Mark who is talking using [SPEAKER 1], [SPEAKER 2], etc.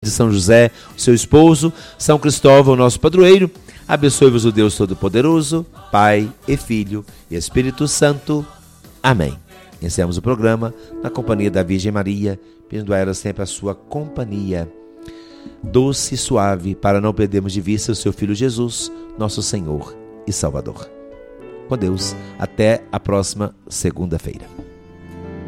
[SPEAKER 1] de São José, o seu esposo, São Cristóvão, nosso padroeiro. Abençoe-vos o Deus Todo-Poderoso, Pai e Filho e Espírito Santo. Amém. Encerramos o programa na companhia da Virgem Maria, pedindo a ela sempre a sua companhia doce e suave, para não perdermos de vista o seu Filho Jesus, nosso Senhor e Salvador. Com Deus, até a próxima segunda-feira.